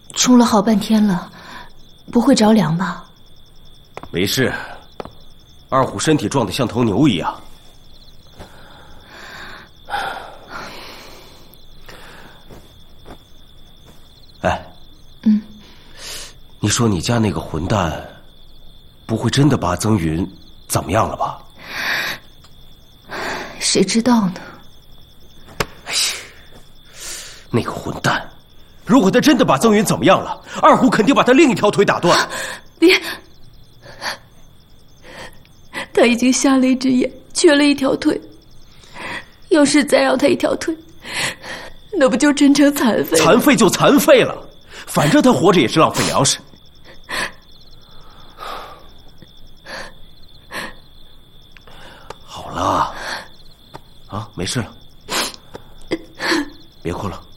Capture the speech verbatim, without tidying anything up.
冲了好半天了，不会着凉吧？ 没事，二虎身体壮得像头牛一样。哎， 嗯， 你说你家那个混蛋，不会真的把曾云怎么样了吧？ 谁知道呢？ 哎呀，那个混蛋！如果他真的把曾云怎么样了，二虎肯定把他另一条腿打断。 别，他已经瞎了一只眼，缺了一条腿。要是再要他一条腿，那不就真成残废了？ 残废就残废了，反正他活着也是浪费粮食。好了，啊，没事了，别哭了。